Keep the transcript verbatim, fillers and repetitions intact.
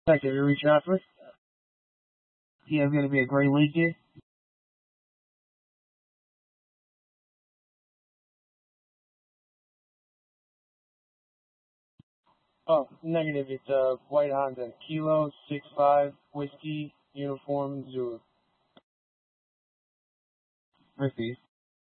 Thank you. You reaching out for me? Yeah, it's gonna be a great weekend. Oh, negative. It's uh White Honda Kilo six five whiskey uniform Zulu. Receive.